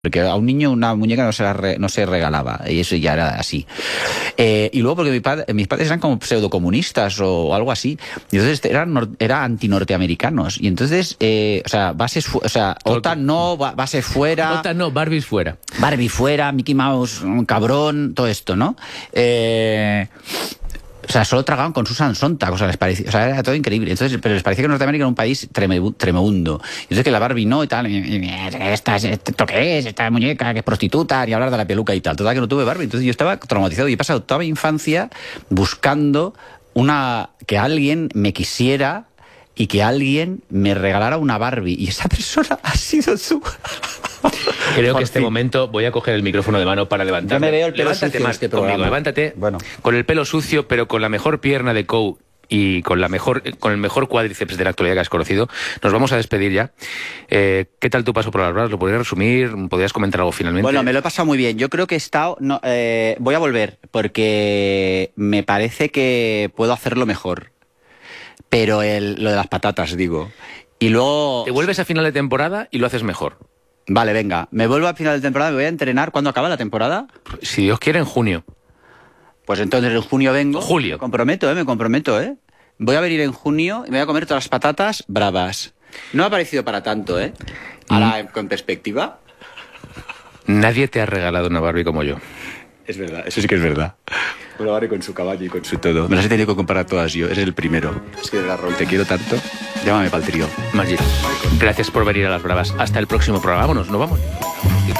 Porque a un niño una muñeca no se regalaba, y eso ya era así. Y luego porque mis padres eran como pseudocomunistas o algo así, y entonces eran antinorteamericanos, y entonces, OTAN no, bases fuera... OTAN no, Barbies fuera. Barbie fuera, Mickey Mouse, un cabrón, todo esto, ¿no? Solo tragaban con Susan Sontag, les parecía, era todo increíble. Entonces, pero les parecía que Norteamérica era un país tremebundo. Y entonces que la Barbie no y tal, ¿esto qué es? Esta muñeca que es prostituta, ni hablar de la peluca y tal. Total que no tuve Barbie. Entonces yo estaba traumatizado y he pasado toda mi infancia buscando que alguien me quisiera y que alguien me regalara una Barbie. Y esa persona ha sido tú. Creo que este momento voy a coger el micrófono de mano para levantarme. Yo me veo el pelo levántate sucio más este conmigo, programa. levántate. Bueno. Con el pelo sucio, pero con la mejor pierna de Cou y con el mejor cuádriceps de la actualidad que has conocido. Nos vamos a despedir ya. ¿Qué tal tu paso por las Bravas? ¿Lo podrías resumir? ¿Podrías comentar algo finalmente? Bueno, me lo he pasado muy bien. Yo creo que he estado... voy a volver, porque me parece que puedo hacerlo mejor. Pero lo de las patatas, digo. Y luego... Te vuelves a final de temporada y lo haces mejor. Vale, venga. Me vuelvo a final de temporada, me voy a entrenar. ¿Cuándo acaba la temporada? Si Dios quiere, en junio. Pues entonces en junio vengo. Julio. Me comprometo. Voy a venir en junio y me voy a comer todas las patatas bravas. No me ha parecido para tanto, Ahora, con perspectiva. Nadie te ha regalado una Barbie como yo. Es verdad, eso sí que es verdad. Bueno, ahora con su caballo y con su todo. Me las he tenido que comparar todas yo. Eres el primero. Es que de verdad, Raúl, te quiero tanto. Llámame para el trío. Maggi, gracias por venir a las Bravas. Hasta el próximo programa. Vámonos, nos vamos.